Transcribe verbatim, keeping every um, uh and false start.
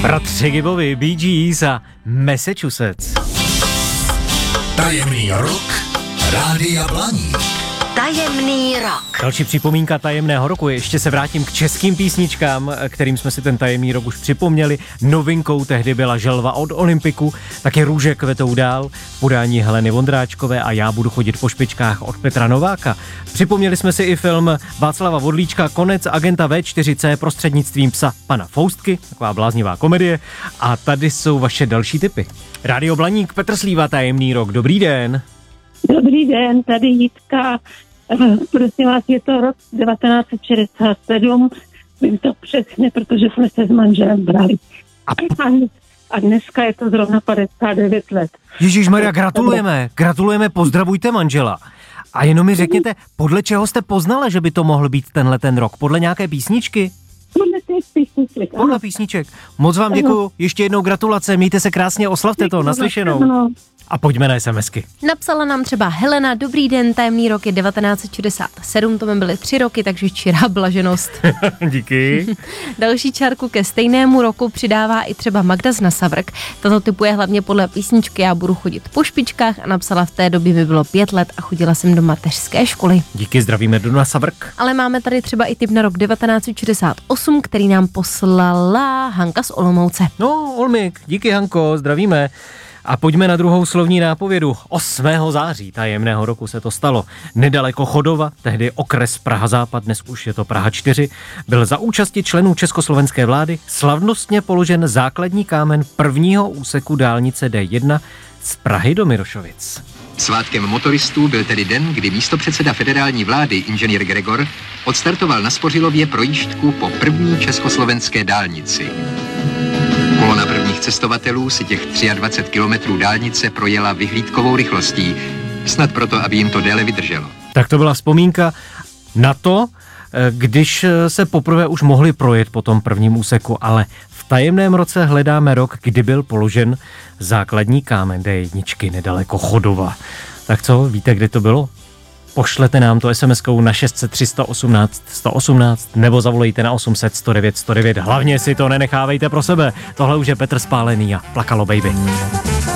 Bratři Gibovi, Bee Gees a Massachusetts. Tajemný rok Rádia Blaník. Tajemný rok. Další připomínka tajemného roku. Ještě se vrátím k českým písničkám, kterým jsme si ten tajemný rok už připomněli. Novinkou tehdy byla Želva od Olympiku, taky Růže kvetou dál, podání Heleny Vondráčkové a Já budu chodit po špičkách od Petra Nováka. Připomněli jsme si i film Václava Vodlíčka Konec agenta vé čtyři cé prostřednictvím psa pana Foustky, taková bláznivá komedie. A tady jsou vaše další tipy. Rádio Blaník, Petr Slíva, tajemný rok. Dobrý den. Dobrý den, tady Jitka. Prosím vás, je to rok devatenáct set šedesát sedm, vím to přesně, protože jsme se s manželem brali. A, a dneska je to zrovna padesát devět let. Ježišmarja, gratulujeme, gratulujeme, pozdravujte manžela. A jenom mi řekněte, podle čeho jste poznala, že by to mohl být tenhle ten rok? Podle nějaké písničky? Podle těch písniček. Podle písniček. Moc vám děkuju, ještě jednou gratulace, mějte se krásně, oslavte to, naslyšenou. A pojďme na SMSky. Napsala nám třeba Helena, dobrý den, tajemný rok je devatenáct set šedesát sedm, to mi byly tři roky, takže čirá blaženost. Díky. Další čárku ke stejnému roku přidává i třeba Magda z Nasavrk. Tato typuje hlavně podle písničky Já budu chodit po špičkách a napsala v té době mi bylo pět let a chodila jsem do mateřské školy. Díky, zdravíme do Nasavrk. Ale máme tady třeba i tip na rok devatenáct set šedesát osm, který nám poslala Hanka z Olomouce. No, Olmik, díky Hanko, zdravíme. A pojďme na druhou slovní nápovědu. osmého září tajemného roku se to stalo. Nedaleko Chodova, tehdy okres Praha Západ, dnes už je to Praha čtyři, byl za účasti členů československé vlády slavnostně položen základní kámen prvního úseku dálnice dé jedna z Prahy do Mirošovic. Svátkem motoristů byl tedy den, kdy místopředseda federální vlády inženýr Gregor odstartoval na Spořilově projížďku po první československé dálnici. Kolona prvních cestovatelů si těch dvacet tři kilometrů dálnice projela vyhlídkovou rychlostí, snad proto, aby jim to déle vydrželo. Tak to byla vzpomínka na to, když se poprvé už mohli projet po tom prvním úseku, ale v tajemném roce hledáme rok, kdy byl položen základní kámen dé jedna nedaleko Chodova. Tak co, víte, kdy to bylo? Pošlete nám to SMSkou na šest set tři sto osmnáct sto osmnáct nebo zavolejte na osm set sto devět sto devět. Hlavně si to nenechávejte pro sebe. Tohle už je Petr Spálený a Plakalo baby.